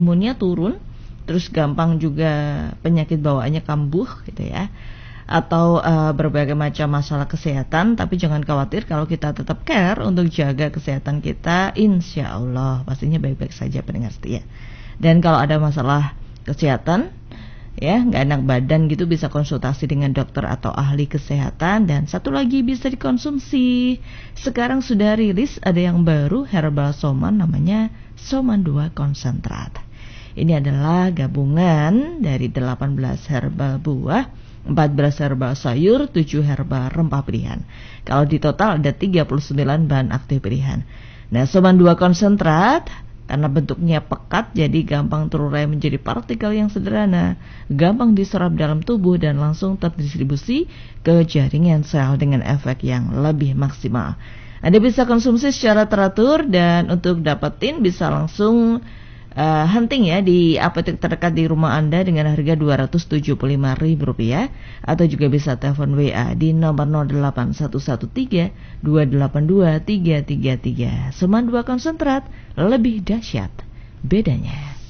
imunnya turun, terus gampang juga penyakit bawaannya kambuh gitu ya, atau berbagai macam masalah kesehatan. Tapi jangan khawatir, kalau kita tetap care untuk jaga kesehatan kita, insya Allah pastinya baik-baik saja pendengar setia. Dan kalau ada masalah kesehatan, ya nggak enak badan gitu, bisa konsultasi dengan dokter atau ahli kesehatan. Dan satu lagi bisa dikonsumsi, sekarang sudah rilis ada yang baru, herbal Soman, namanya Soman 2 konsentrat. Ini adalah gabungan dari 18 herbal buah, 14 herbal sayur, 7 herbal rempah pilihan. Kalau di total ada 39 bahan aktif pilihan. Nah, Soman 2 konsentrat karena bentuknya pekat, jadi gampang terurai menjadi partikel yang sederhana, gampang diserap dalam tubuh dan langsung terdistribusi ke jaringan sel dengan efek yang lebih maksimal. Anda bisa konsumsi secara teratur, dan untuk dapetin bisa langsung hunting ya di apotek terdekat di rumah Anda dengan harga Rp275.000, atau juga bisa telepon WA di nomor 08113 282 333. Soman 2 konsentrat, lebih dahsyat bedanya.